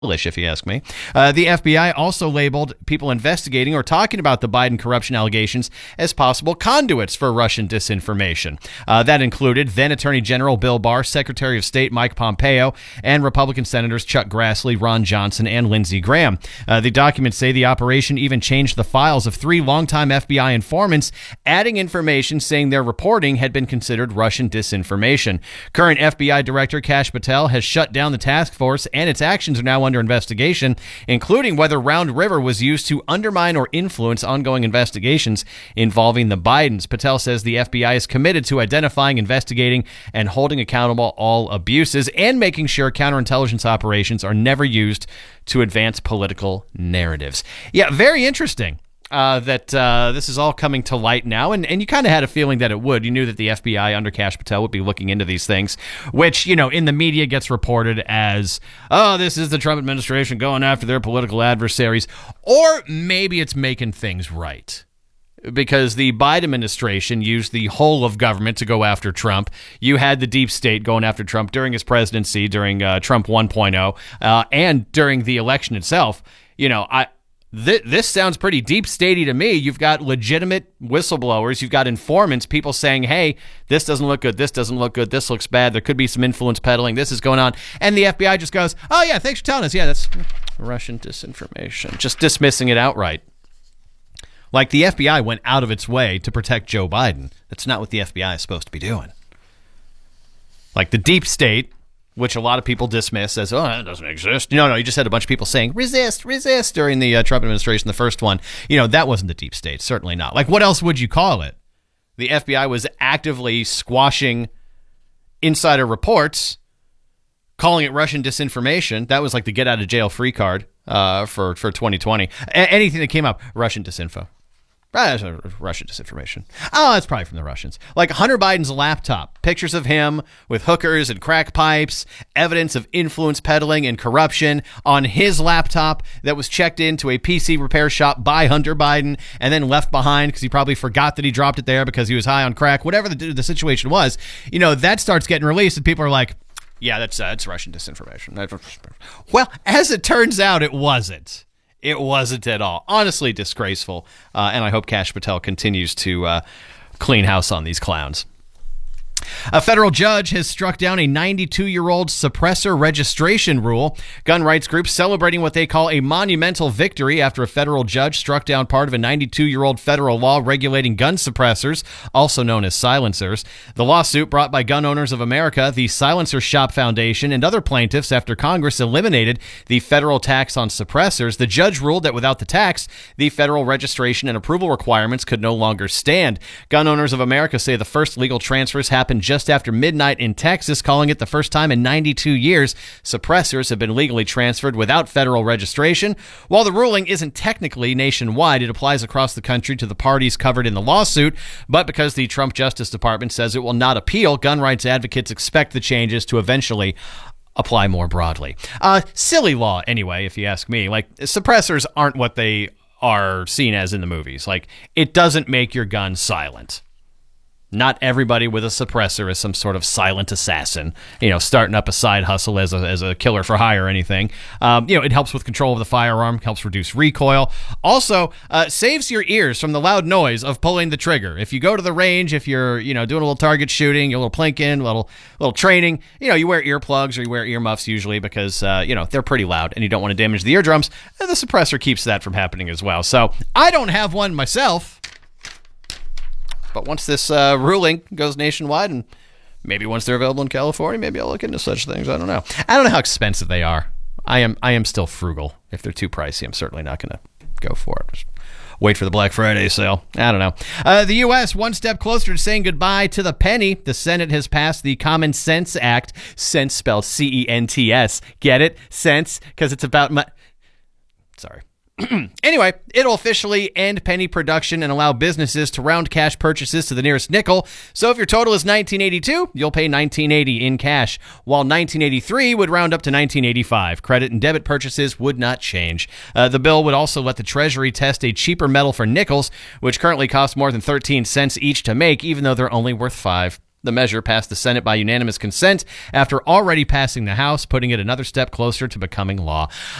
if you ask me. The FBI also labeled people investigating or talking about the Biden corruption allegations as possible conduits for Russian disinformation. That included then Attorney General Bill Barr, Secretary of State Mike Pompeo, and Republican Senators Chuck Grassley, Ron Johnson, and Lindsey Graham. The documents say the operation even changed the files of 3 longtime FBI informants, adding information saying their reporting had been considered Russian disinformation. Current FBI Director Kash Patel has shut down the task force, and its actions are now under investigation, including whether Round River was used to undermine or influence ongoing investigations involving the Bidens. Patel says the FBI is committed to identifying, investigating, and holding accountable all abuses and making sure counterintelligence operations are never used to advance political narratives. Yeah, very interesting. That this is all coming to light now, and you kind of had a feeling that it would. You knew that the FBI under Kash Patel would be looking into these things, which, in the media gets reported as, oh, this is the Trump administration going after their political adversaries, or maybe it's making things right. Because the Biden administration used the whole of government to go after Trump. You had the deep state going after Trump during his presidency, during Trump 1.0, and during the election itself. This sounds pretty deep statey to me. You've got legitimate whistleblowers. You've got informants, people saying, hey, this doesn't look good. This doesn't look good. This looks bad. There could be some influence peddling. This is going on. And the FBI just goes, oh, yeah, thanks for telling us. Yeah, that's Russian disinformation. Just dismissing it outright. Like the FBI went out of its way to protect Joe Biden. That's not what the FBI is supposed to be doing. Like the deep state, which a lot of people dismiss as, oh, that doesn't exist. No, you just had a bunch of people saying, resist during the Trump administration, the first one. That wasn't the deep state, certainly not. Like, what else would you call it? The FBI was actively squashing insider reports, calling it Russian disinformation. That was like the get-out-of-jail-free card for 2020. Anything that came up, Russian disinfo. Russian disinformation. Oh, that's probably from the Russians. Like Hunter Biden's laptop, pictures of him with hookers and crack pipes, evidence of influence peddling and corruption on his laptop that was checked into a PC repair shop by Hunter Biden and then left behind because he probably forgot that he dropped it there because he was high on crack. Whatever the situation was, that starts getting released and people are like, yeah, that's Russian disinformation. Well, as it turns out, it wasn't. It wasn't at all. Honestly, disgraceful. And I hope Kash Patel continues to clean house on these clowns. A federal judge has struck down a 92-year-old suppressor registration rule. Gun rights groups celebrating what they call a monumental victory after a federal judge struck down part of a 92-year-old federal law regulating gun suppressors, also known as silencers. The lawsuit brought by Gun Owners of America, the Silencer Shop Foundation, and other plaintiffs after Congress eliminated the federal tax on suppressors. The judge ruled that without the tax, the federal registration and approval requirements could no longer stand. Gun Owners of America say the first legal transfers happened just after midnight in Texas, calling it the first time in 92 years suppressors have been legally transferred without federal registration. While the ruling isn't technically nationwide, it applies across the country to the parties covered in the lawsuit. But because the Trump Justice Department says it will not appeal, gun rights advocates expect the changes to eventually apply more broadly. Silly law, anyway, if you ask me. Like, suppressors aren't what they are seen as in the movies. Like, it doesn't make your gun silent. Not everybody with a suppressor is some sort of silent assassin, starting up a side hustle as a killer for hire or anything. It helps with control of the firearm, helps reduce recoil. Also, saves your ears from the loud noise of pulling the trigger. If you go to the range, if you're, doing a little target shooting, a little plinking, a little training, you wear earplugs or you wear earmuffs usually because, they're pretty loud and you don't want to damage the eardrums. The suppressor keeps that from happening as well. So I don't have one myself. But once this ruling goes nationwide, and maybe once they're available in California, maybe I'll look into such things. I don't know. I don't know how expensive they are. I am still frugal. If they're too pricey, I'm certainly not going to go for it. Just wait for the Black Friday sale. I don't know. The U.S. one step closer to saying goodbye to the penny. The Senate has passed the Common Sense Act. Sense spelled C-E-N-T-S. Get it? Sense, because it's about my... Sorry. Anyway, it'll officially end penny production and allow businesses to round cash purchases to the nearest nickel. So if your total is $19.82, you'll pay $19.80 in cash, while $19.83 would round up to $19.85. Credit and debit purchases would not change. The bill would also let the Treasury test a cheaper metal for nickels, which currently cost more than 13 cents each to make, even though they're only worth 5. The measure passed the Senate by unanimous consent after already passing the House, putting it another step closer to becoming law.